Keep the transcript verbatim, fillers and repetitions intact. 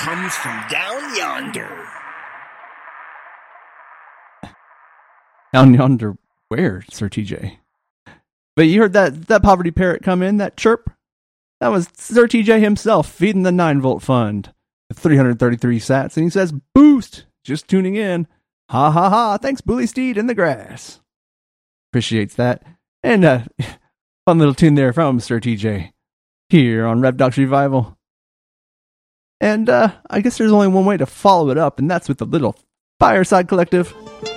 comes from down yonder. Down yonder where, Sir T J? But you heard that, that poverty parrot come in, that chirp? That was Sir T J himself feeding the nine volt fund. three hundred thirty-three sats, and he says, boost! Just tuning in. Ha ha ha, thanks Bully Steed in the grass. Appreciates that. And uh, fun little tune there from Sir T J here on Rev Docs Revival. And uh, I guess there's only one way to follow it up, and that's with the little Fireside Collective.